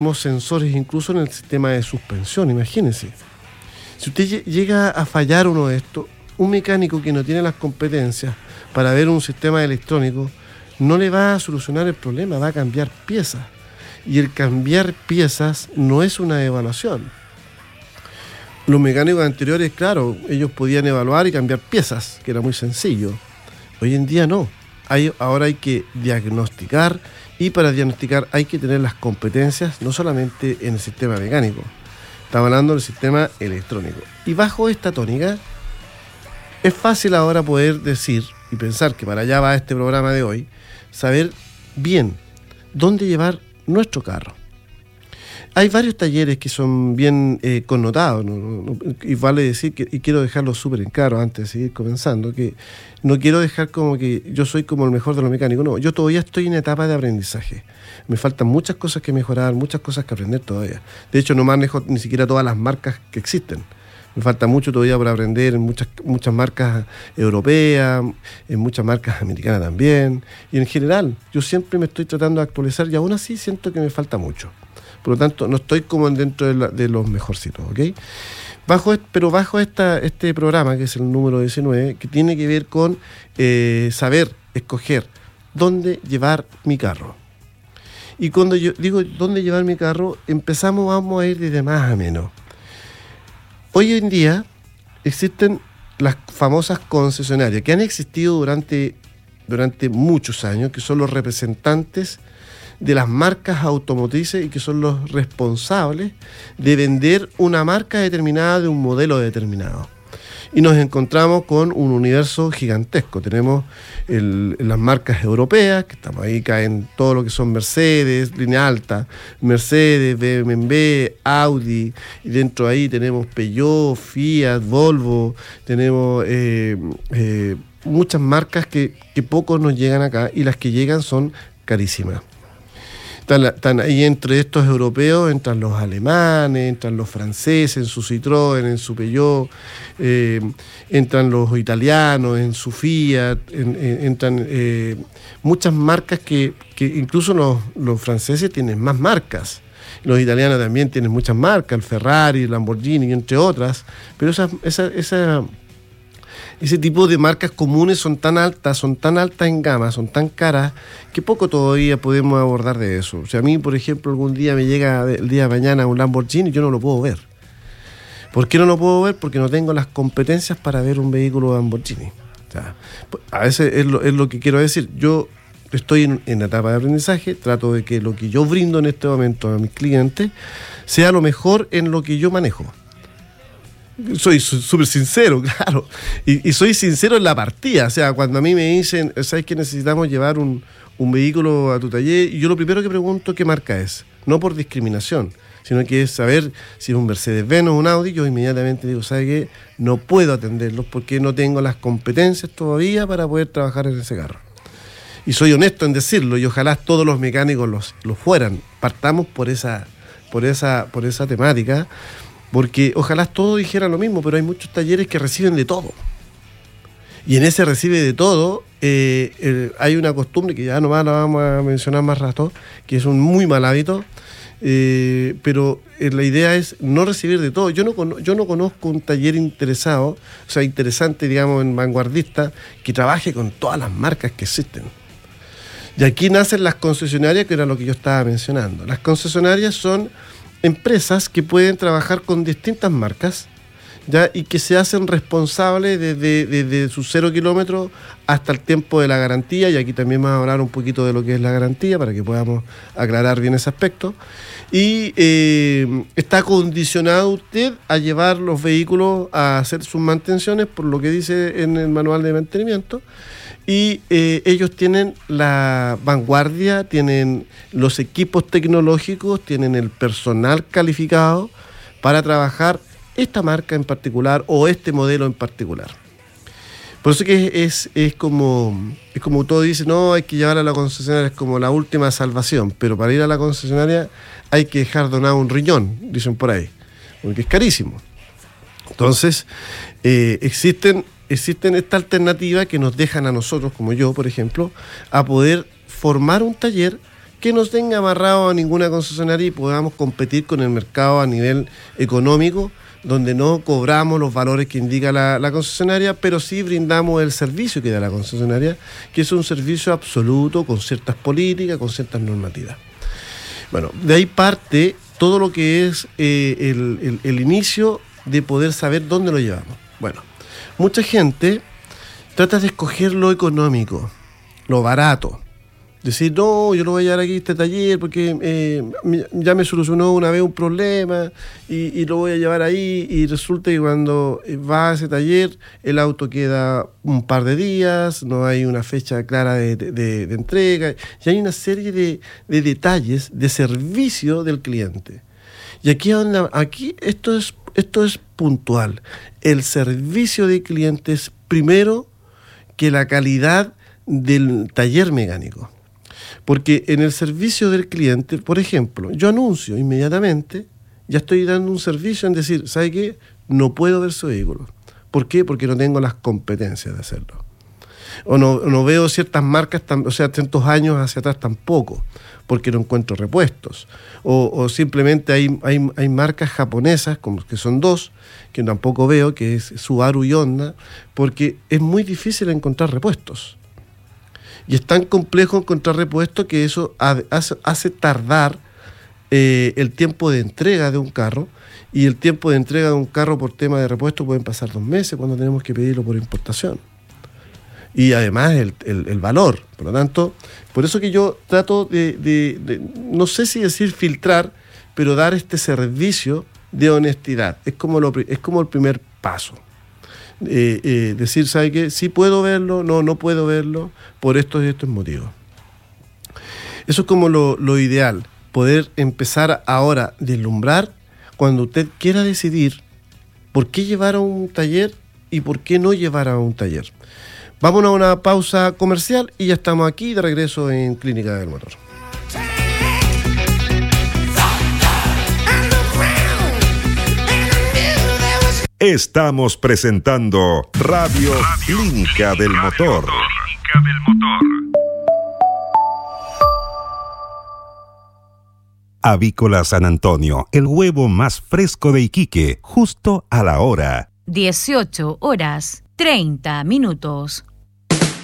tenemos sensores incluso en el sistema de suspensión, imagínense. Si usted llega a fallar uno de estos, un mecánico que no tiene las competencias para ver un sistema electrónico no le va a solucionar el problema, va a cambiar piezas. Y el cambiar piezas no es una evaluación. Los mecánicos anteriores, claro, ellos podían evaluar y cambiar piezas, que era muy sencillo. Hoy en día no. Ahora hay que diagnosticar, y para diagnosticar hay que tener las competencias no solamente en el sistema mecánico, estamos hablando del sistema electrónico. Y bajo esta tónica es fácil ahora poder decir y pensar que para allá va este programa de hoy, saber bien dónde llevar nuestro carro. Hay varios talleres que son bien connotados, y vale decir que, y quiero dejarlo súper en claro antes de seguir comenzando, que no quiero dejar como que yo soy como el mejor de los mecánicos. No, yo todavía estoy en etapa de aprendizaje. Me faltan muchas cosas que mejorar, muchas cosas que aprender todavía. De hecho, no manejo ni siquiera todas las marcas que existen. Me falta mucho todavía por aprender en muchas marcas europeas, en muchas marcas americanas también. Y en general, yo siempre me estoy tratando de actualizar y aún así siento que me falta mucho. Por lo tanto, no estoy como dentro de los mejorcitos, ¿ok? Pero bajo este programa, que es el número 19, que tiene que ver con saber escoger dónde llevar mi carro. Y cuando yo digo dónde llevar mi carro, vamos a ir de más a menos. Hoy en día existen las famosas concesionarias que han existido durante muchos años, que son los representantes de las marcas automotrices y que son los responsables de vender una marca determinada de un modelo determinado. Y nos encontramos con un universo gigantesco. Tenemos las marcas europeas, que estamos ahí, caen todo lo que son Mercedes, línea alta, Mercedes, BMW, Audi, y dentro de ahí tenemos Peugeot, Fiat, Volvo, tenemos muchas marcas que pocos nos llegan acá, y las que llegan son carísimas. Están ahí entre estos europeos, entran los alemanes, entran los franceses en su Citroën, en su Peugeot, entran los italianos en su Fiat, entran muchas marcas que incluso los franceses tienen más marcas. Los italianos también tienen muchas marcas, el Ferrari, el Lamborghini, entre otras, pero ese tipo de marcas comunes son tan altas en gama, son tan caras, que poco todavía podemos abordar de eso. O sea, a mí, por ejemplo, algún día me llega el día de mañana un Lamborghini y yo no lo puedo ver. ¿Por qué no lo puedo ver? Porque no tengo las competencias para ver un vehículo Lamborghini. O sea, a veces es lo que quiero decir. Yo estoy en etapa de aprendizaje, trato de que lo que yo brindo en este momento a mis clientes sea lo mejor en lo que yo manejo. Soy súper sincero, claro, y soy sincero en la partida. O sea, cuando a mí me dicen, ¿sabes que necesitamos llevar un vehículo a tu taller? Y yo lo primero que pregunto, ¿qué marca es? No por discriminación, sino que es saber si es un Mercedes-Benz o un Audi. Yo inmediatamente digo, ¿sabes qué? No puedo atenderlos porque no tengo las competencias todavía para poder trabajar en ese carro. Y soy honesto en decirlo, y ojalá todos los mecánicos los fueran. Partamos por esa temática, porque ojalá todos dijeran lo mismo, pero hay muchos talleres que reciben de todo. Y en ese recibe de todo, hay una costumbre que ya nomás la vamos a mencionar más rato, que es un muy mal hábito, pero la idea es no recibir de todo. Yo no conozco un taller interesante, digamos, en vanguardista, que trabaje con todas las marcas que existen. Y aquí nacen las concesionarias, que era lo que yo estaba mencionando. Las concesionarias son empresas que pueden trabajar con distintas marcas, ¿ya? Y que se hacen responsables desde sus 0 kilómetros hasta el tiempo de la garantía, y aquí también vamos a hablar un poquito de lo que es la garantía para que podamos aclarar bien ese aspecto. Y está condicionado usted a llevar los vehículos a hacer sus mantenciones por lo que dice en el manual de mantenimiento. Y ellos tienen la vanguardia, tienen los equipos tecnológicos, tienen el personal calificado para trabajar esta marca en particular o este modelo en particular. Por eso que es como todo dice, no, hay que llevar a la concesionaria, es como la última salvación, pero para ir a la concesionaria hay que dejar donado un riñón, dicen por ahí, porque es carísimo. Entonces, existen esta alternativa que nos dejan a nosotros, como yo, por ejemplo, a poder formar un taller que nos tenga amarrado a ninguna concesionaria y podamos competir con el mercado a nivel económico, donde no cobramos los valores que indica la concesionaria, pero sí brindamos el servicio que da la concesionaria, que es un servicio absoluto, con ciertas políticas, con ciertas normativas. Bueno, de ahí parte todo lo que es el inicio de poder saber dónde lo llevamos. Bueno, mucha gente trata de escoger lo económico, lo barato. Decir, no, yo lo voy a llevar aquí a este taller porque ya me solucionó una vez un problema y lo voy a llevar ahí, y resulta que cuando va a ese taller el auto queda un par de días, no hay una fecha clara de entrega, y hay una serie de detalles de servicio del cliente. Y aquí esto es puntual. El servicio de clientes primero que la calidad del taller mecánico. Porque en el servicio del cliente, por ejemplo, yo anuncio inmediatamente, ya estoy dando un servicio en decir, ¿sabe qué? No puedo ver su vehículo. ¿Por qué? Porque no tengo las competencias de hacerlo. O no veo ciertas marcas, tantos años hacia atrás tampoco, porque no encuentro repuestos. O simplemente hay marcas japonesas, como que son dos, que tampoco veo, que es Subaru y Honda, porque es muy difícil encontrar repuestos. Y es tan complejo encontrar repuestos que eso hace tardar el tiempo de entrega de un carro, y el tiempo de entrega de un carro por tema de repuesto pueden pasar 2 meses cuando tenemos que pedirlo por importación. Y además el valor. Por lo tanto, por eso que yo trato de no sé si decir filtrar, pero dar este servicio de honestidad. Es como el primer paso. Decir, ¿sabe qué? Sí puedo verlo, no puedo verlo, por estos y estos motivos. Eso es como lo ideal, poder empezar ahora a deslumbrar cuando usted quiera decidir por qué llevar a un taller y por qué no llevar a un taller. Vámonos a una pausa comercial y ya estamos aquí de regreso en Clínica del Motor. Estamos presentando Radio Clínica del Motor. Avícola San Antonio, el huevo más fresco de Iquique, justo a la hora. 18:30.